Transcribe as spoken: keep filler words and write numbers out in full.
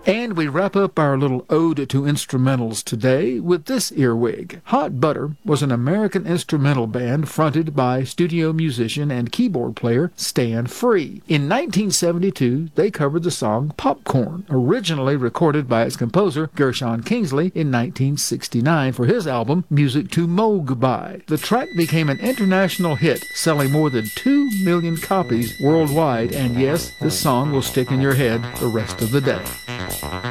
And we wrap up our little ode to instrumentals today with this earwig. Hot Butter was an American instrumental band fronted by studio musician and keyboard player Stan Free. In nineteen seventy-two, they covered the song Popcorn, originally recorded by its composer Gershon Kingsley in nineteen sixty-nine for his album Music to Moog By. The track became an international hit, selling more than two million copies worldwide, and yes, this song will stick in your head the rest of the day.